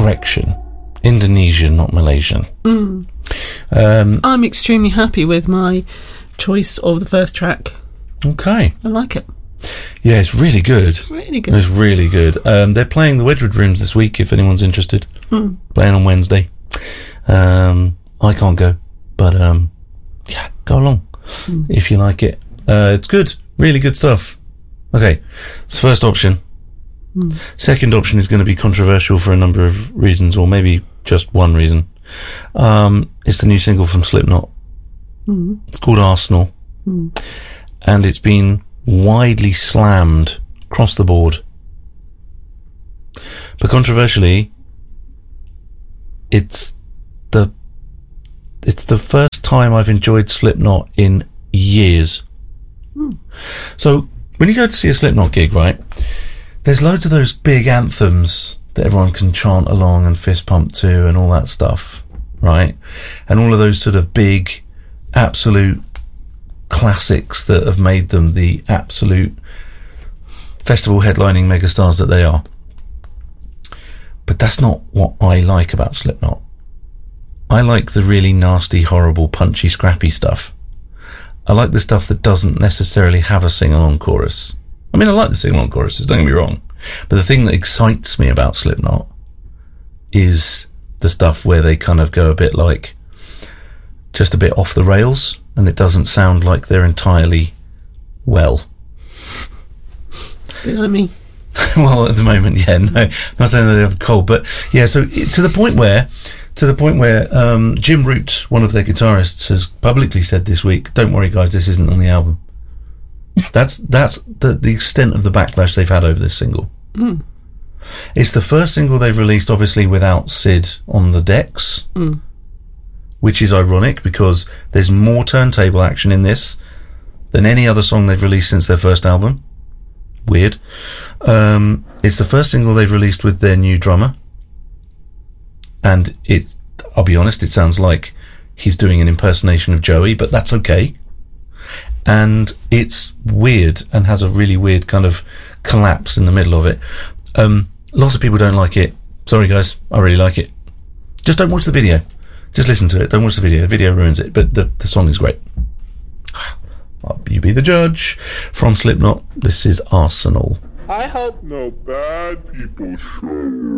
Correction. Indonesian, not Malaysian. I'm extremely happy with my choice of the first track. Okay. I like it. Yeah, it's really good. Really good. It's really good. They're playing the Wedgwood Rooms this week, if anyone's interested. Playing on Wednesday. I can't go, but yeah, go along if you like it. It's good. Really good stuff. Okay, it's the first option. Second option is going to be controversial for a number of reasons, or maybe just one reason. It's the new single from Slipknot. It's called Arsenal. And it's been widely slammed across the board. But controversially, it's the first time I've enjoyed Slipknot in years. So when you go to see a Slipknot gig, right, there's loads of those big anthems that everyone can chant along and fist pump to and all that stuff, right? And all of those sort of big, absolute classics that have made them the absolute festival headlining megastars that they are. But that's not what I like about Slipknot. I like the really nasty, horrible, punchy, scrappy stuff. I like the stuff that doesn't necessarily have a sing-along chorus. I mean, I like the sing-along choruses, don't get me wrong. But the thing that excites me about Slipknot is the stuff where they kind of go a bit like, just a bit off the rails, and it doesn't sound like they're entirely well. Bit like me. Well, at the moment, yeah, no, I'm not saying that they have a cold, but yeah, so to the point where Jim Root, one of their guitarists, has publicly said this week, don't worry guys, this isn't on the album. That's the extent of the backlash they've had over this single. It's the first single they've released, obviously, without Sid on the decks, which is ironic because there's more turntable action in this than any other song they've released since their first album. Weird. It's the first single they've released with their new drummer. And I'll be honest, it sounds like he's doing an impersonation of Joey, but that's okay. And it's weird and has a really weird kind of collapse in the middle of it. Lots of people don't like it. Sorry guys, I really like it. Just don't watch the video. Just listen to it. Don't watch the video. The video ruins it, but the song is great. You be the judge. From Slipknot, this is Arsenal. I hope no bad people show